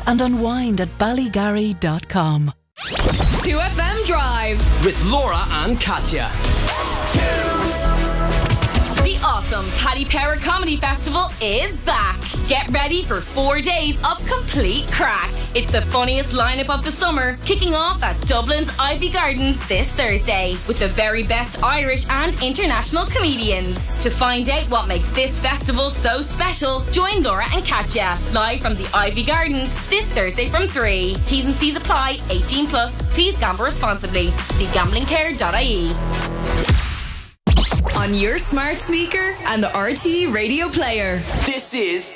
and unwind at ballygarry.com. 2FM Drive with Laura and Katya. The awesome Paddy Power Comedy Festival is back. Get ready for 4 days of complete crack. It's the funniest lineup of the summer, kicking off at Dublin's Ivy Gardens this Thursday with the very best Irish and international comedians. To find out what makes this festival so special, join Laura and Katya live from the Ivy Gardens this Thursday from 3. T's and C's apply. 18+. Please gamble responsibly. See gamblingcare.ie. On your smart speaker and the RTE radio player. This is